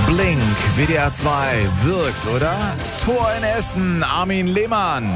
Blink, WDR 2 wirkt, oder? Tor in Essen, Armin Lehmann.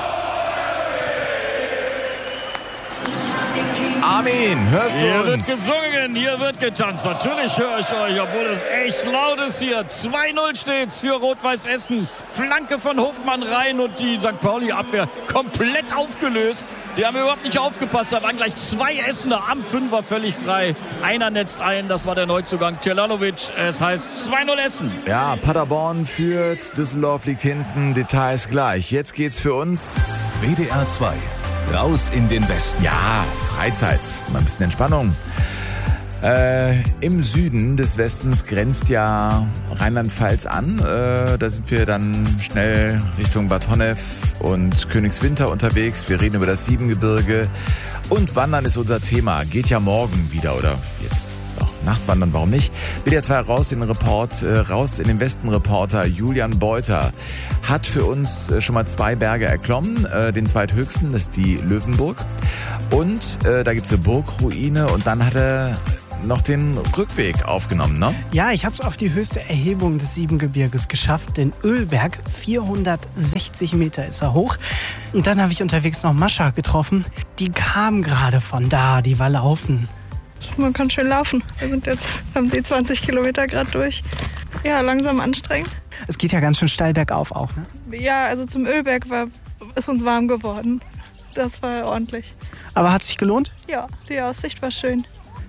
Armin, hörst du Hier uns? wird gesungen, hier wird getanzt. Natürlich höre ich euch, obwohl es echt laut ist hier. 2-0 steht's für Rot-Weiß Essen. Flanke von Hofmann rein und die St. Pauli-Abwehr komplett aufgelöst. Die haben überhaupt nicht aufgepasst. Da waren gleich 2 Essener am Fünfer völlig frei. Einer netzt ein, das war der Neuzugang Celanovic. Es heißt 2-0 Essen. Ja, Paderborn führt, Düsseldorf liegt hinten, Details gleich. Jetzt geht's für uns. WDR 2. Raus in den Westen. Ja, Freizeit, mal ein bisschen Entspannung. Im Süden des Westens grenzt ja Rheinland-Pfalz an. Da sind wir dann schnell Richtung Bad Honnef und Königswinter unterwegs. Wir reden über das Siebengebirge. Und Wandern ist unser Thema. Geht ja morgen wieder oder jetzt auch Nachtwandern, warum nicht? WDR 2 raus in den Westen-Reporter Julian Beuter hat für uns schon mal 2 Berge erklommen. Den zweithöchsten, das ist die Löwenburg. Und da gibt es eine Burgruine und dann hat er noch den Rückweg aufgenommen, ne? Ja, ich habe es auf die höchste Erhebung des Siebengebirges geschafft, den Ölberg. 460 Meter ist er hoch. Und dann habe ich unterwegs noch Mascha getroffen. Die kam gerade von da, die war laufen. Man kann schön laufen. Haben die 20 Kilometer gerade durch. Ja, langsam anstrengend. Es geht ja ganz schön steil bergauf auch, ne? Ja, also zum Ölberg ist uns warm geworden. Das war ordentlich. Aber hat sich gelohnt? Ja, die Aussicht war schön.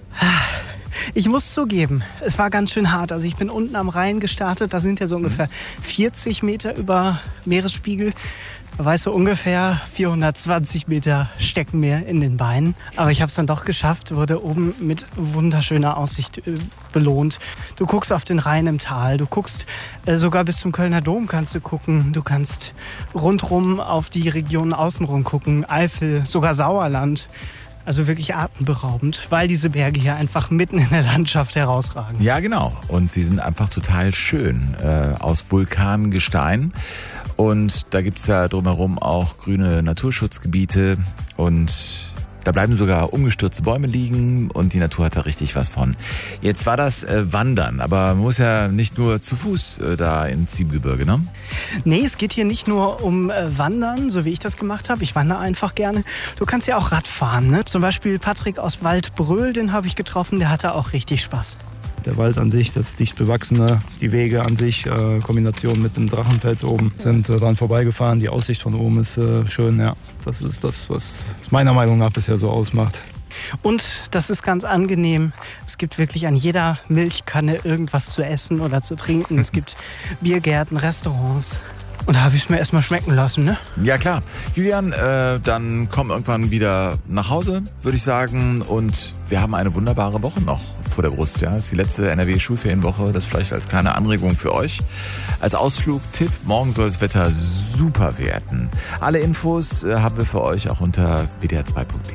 Ich muss zugeben, es war ganz schön hart. Also ich bin unten am Rhein gestartet, da sind ja so ungefähr 40 Meter über Meeresspiegel. Da weißt du, ungefähr 420 Meter stecken mir in den Beinen. Aber ich habe es dann doch geschafft, wurde oben mit wunderschöner Aussicht belohnt. Du guckst auf den Rhein im Tal, du guckst sogar bis zum Kölner Dom kannst du gucken. Du kannst rundrum auf die Regionen außenrum gucken, Eifel, sogar Sauerland. Also wirklich atemberaubend, weil diese Berge hier einfach mitten in der Landschaft herausragen. Ja, genau. Und sie sind einfach total schön aus Vulkangestein. Und da gibt's ja drumherum auch grüne Naturschutzgebiete und da bleiben sogar umgestürzte Bäume liegen und die Natur hat da richtig was von. Jetzt war das Wandern, aber man muss ja nicht nur zu Fuß da ins Siebengebirge, ne? Nee, es geht hier nicht nur um Wandern, so wie ich das gemacht habe. Ich wandere einfach gerne. Du kannst ja auch Rad fahren, ne? Zum Beispiel Patrick aus Waldbröl, den habe ich getroffen, der hatte auch richtig Spaß. Der Wald an sich, das dicht bewachsene, die Wege an sich, Kombination mit dem Drachenfels oben, sind dran vorbeigefahren. Die Aussicht von oben ist schön, ja. Das ist das, was es meiner Meinung nach bisher so ausmacht. Und das ist ganz angenehm. Es gibt wirklich an jeder Milchkanne irgendwas zu essen oder zu trinken. Es gibt Biergärten, Restaurants. Und da habe ich es mir erstmal schmecken lassen, ne? Ja, klar. Julian, dann komm irgendwann wieder nach Hause, würde ich sagen. Und wir haben eine wunderbare Woche noch vor der Brust. Ja, das ist die letzte NRW-Schulferienwoche. Das vielleicht als kleine Anregung für euch. Als Ausflugtipp, morgen soll das Wetter super werden. Alle Infos haben wir für euch auch unter wdr2.de.